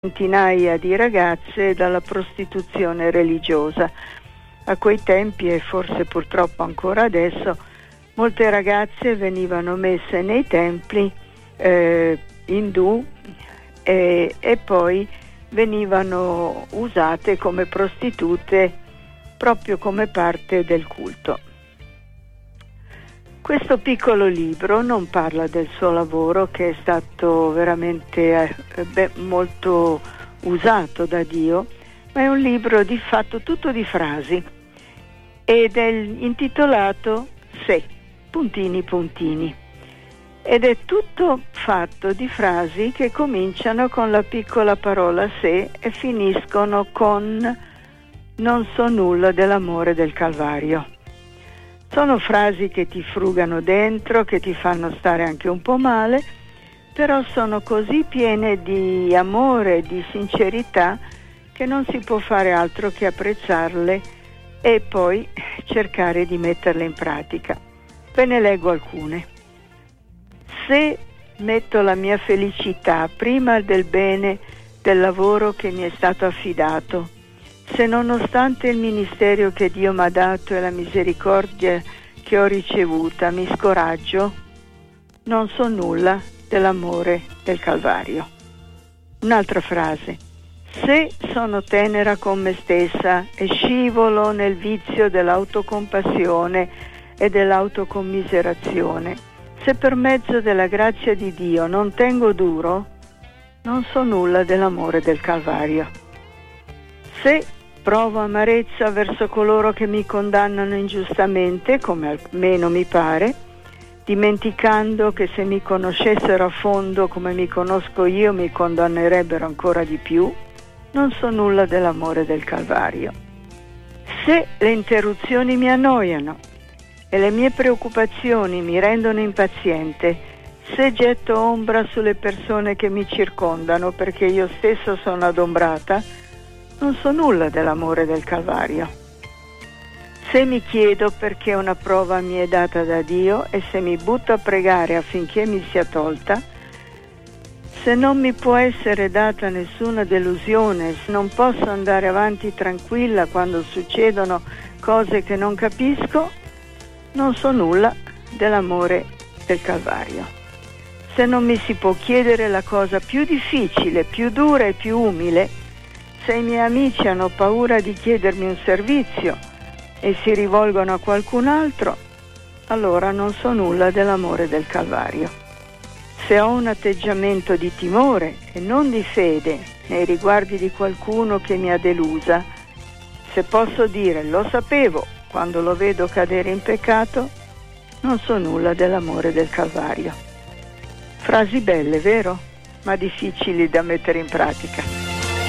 centinaia di ragazze dalla prostituzione religiosa. A quei tempi, e forse purtroppo ancora adesso, molte ragazze venivano messe nei templi indù e poi venivano usate come prostitute proprio come parte del culto. Questo piccolo libro non parla del suo lavoro, che è stato veramente molto usato da Dio, ma è un libro di fatto tutto di frasi ed è intitolato Se, puntini puntini, ed è tutto fatto di frasi che cominciano con la piccola parola se e finiscono con non so nulla dell'amore del Calvario. Sono frasi che ti frugano dentro, che ti fanno stare anche un po' male, però sono così piene di amore, di sincerità, che non si può fare altro che apprezzarle e poi cercare di metterle in pratica. Ve ne leggo alcune. Se metto la mia felicità prima del bene del lavoro che mi è stato affidato, se nonostante il ministero che Dio mi ha dato e la misericordia che ho ricevuta mi scoraggio, non so nulla dell'amore del Calvario. Un'altra frase. Se sono tenera con me stessa e scivolo nel vizio dell'autocompassione e dell'autocommiserazione, se per mezzo della grazia di Dio non tengo duro, non so nulla dell'amore del Calvario. Se provo amarezza verso coloro che mi condannano ingiustamente, come almeno mi pare, dimenticando che se mi conoscessero a fondo come mi conosco io mi condannerebbero ancora di più, non so nulla dell'amore del Calvario. Se le interruzioni mi annoiano e le mie preoccupazioni mi rendono impaziente, se getto ombra sulle persone che mi circondano perché io stesso sono adombrata, non so nulla dell'amore del Calvario. Se mi chiedo perché una prova mi è data da Dio e se mi butto a pregare affinché mi sia tolta, se non mi può essere data nessuna delusione, se non posso andare avanti tranquilla quando succedono cose che non capisco, non so nulla dell'amore del Calvario. Se non mi si può chiedere la cosa più difficile, più dura e più umile, se i miei amici hanno paura di chiedermi un servizio e si rivolgono a qualcun altro, allora non so nulla dell'amore del Calvario. Se ho un atteggiamento di timore e non di fede nei riguardi di qualcuno che mi ha delusa, se posso dire lo sapevo quando lo vedo cadere in peccato, non so nulla dell'amore del Calvario. Frasi belle, vero? Ma difficili da mettere in pratica.